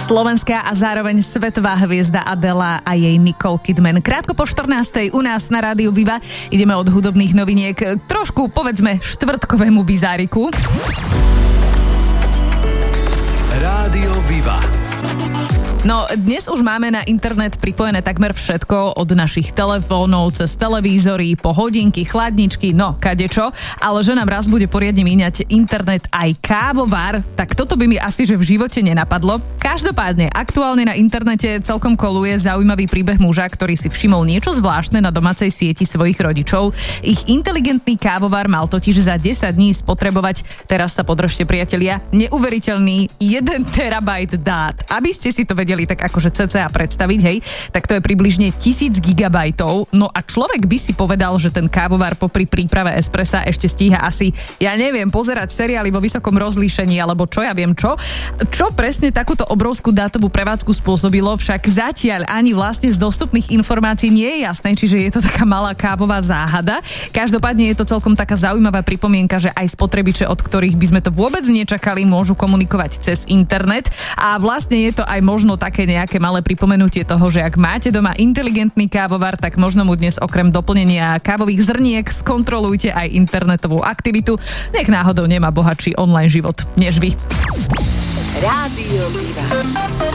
Slovenská a zároveň svetová hviezda Adela a jej Nicole Kidman. Krátko po 14:00 u nás na Rádiu Viva ideme od hudobných noviniek k trošku, povedzme, štvrtkovému bizáriku. Rádio Viva. No, dnes už máme na internet pripojené takmer všetko, od našich telefónov, cez televízory, po hodinky, chladničky, no kadečo, ale že nám raz bude poriadne míňať internet aj kávovar, tak toto by mi asi že v živote nenapadlo. Každopádne, aktuálne na internete celkom koluje zaujímavý príbeh muža, ktorý si všimol niečo zvláštne na domácej sieti svojich rodičov. Ich inteligentný kávovar mal totiž za 10 dní spotrebovať, teraz sa podržte priatelia, neuveriteľný 1 terabajt dát. Aby ste si to vedeli tak akože cca predstaviť, hej, tak to je približne 1000 gigabajtov. No a človek by si povedal, že ten kávovar popri príprave espressa ešte stíha asi, ja neviem, pozerať seriály vo vysokom rozlíšení, alebo čo ja viem čo. Čo presne takúto obrovskú dátovú prevádzku spôsobilo, však zatiaľ ani vlastne z dostupných informácií nie je jasné, čiže je to taká malá kávová záhada. Každopádne je to celkom taká zaujímavá pripomienka, že aj spotrebiče, od ktorých by sme to vôbec nečakali, môžu komunikovať cez internet a vlastne je to aj možno také nejaké malé pripomenutie toho, že ak máte doma inteligentný kávovar, tak možno mu dnes okrem doplnenia kávových zrniek skontrolujte aj internetovú aktivitu. Nech náhodou nemá bohatší online život než vy. Rádio Viva.